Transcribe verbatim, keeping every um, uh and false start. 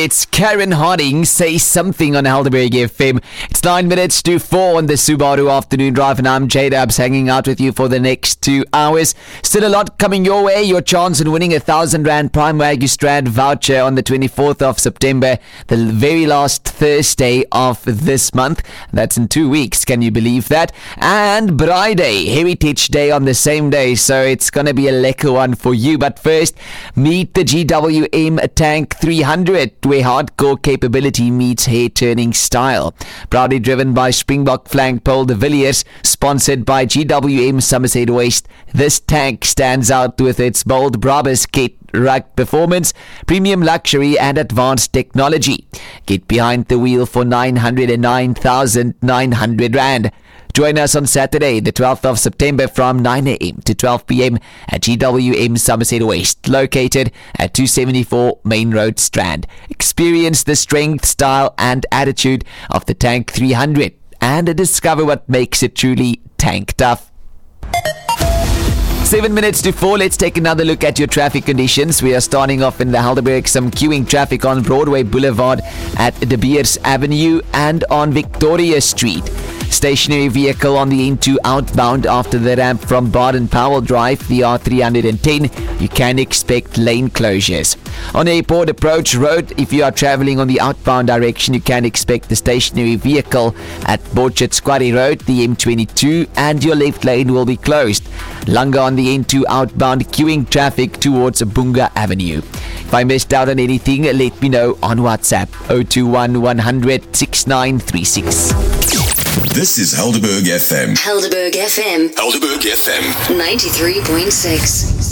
It's Karen Harding, Say Something on Helderberg F M. It's nine minutes to four on the Subaru Afternoon Drive, and I'm J-Dubs hanging out with you for the next two hours. Still a lot coming your way. Your chance on winning a thousand rand Prime Wagyu Strand voucher on the twenty-fourth of September, the very last Thursday of this month. That's in two weeks. Can you believe that? And Braai Day, Heritage Day on the same day. So it's going to be a lekker one for you. But first, meet the G W M Tank three hundred, where hardcore capability meets hair-turning style. Proudly driven by Springbok flank Paul de Villiers, sponsored by G W M Somerset West, this tank stands out with its bold Brabus kit, rugged performance, premium luxury and advanced technology. Get behind the wheel for nine hundred nine thousand nine hundred rand. Join us on Saturday, the twelfth of September from nine a.m. to twelve p.m. at G W M Somerset West, located at two seventy-four Main Road, Strand. Experience the strength, style and attitude of the Tank three hundred and discover what makes it truly tank tough. Seven minutes to four, let's take another look at your traffic conditions. We are starting off in the Helderberg, some queuing traffic on Broadway Boulevard at De Beers Avenue and on Victoria Street. Stationary vehicle on the N two outbound after the ramp from Baden Powell Drive, the R three ten. You can expect lane closures. On Airport Approach Road, if you are traveling on the outbound direction, you can expect the stationary vehicle at Borchardt Quarry Road, the M twenty-two, and your left lane will be closed. Longer on the N two outbound, queuing traffic towards Bunga Avenue. If I missed out on anything, let me know on WhatsApp zero two one one hundred sixty-nine thirty-six. This is Helderberg F M. Helderberg F M. Helderberg F M. ninety-three point six.